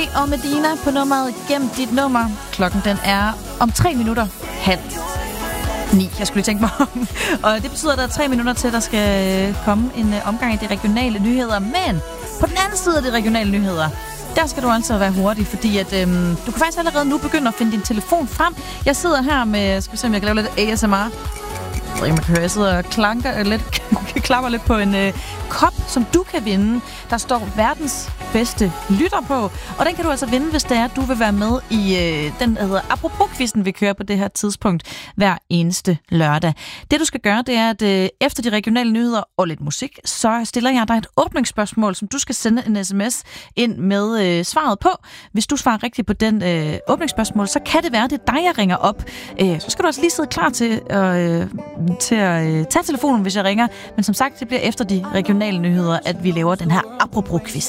og Medina på nummeret Gem dit nummer. Klokken den er om 3 minutter 8:30. Jeg skulle lige tænke mig om. Og det betyder, at der er 3 minutter til, at der skal komme en omgang i de regionale nyheder. Men på den anden side af de regionale nyheder, der skal du altså være hurtig, fordi at, du kan faktisk allerede nu begynde at finde din telefon frem. Jeg sidder her med, skal vi se om jeg kan lave lidt ASMR. Jeg sidder og klapper lidt på en kop, som du kan vinde. Der står verdens bedste lytter på. Og den kan du altså vinde, hvis det er, at du vil være med i den, der hedder Apropos-quizzen, vi kører på det her tidspunkt hver eneste lørdag. Det du skal gøre, det er, at efter de regionale nyheder og lidt musik, så stiller jeg dig et åbningsspørgsmål, som du skal sende en sms ind med svaret på. Hvis du svarer rigtigt på den åbningsspørgsmål, så kan det være, det er dig, jeg ringer op. Så skal du altså lige sidde klar til at tage telefonen, hvis jeg ringer. Men som sagt, det bliver efter de regionale nyheder, at vi laver den her Apropos-quiz.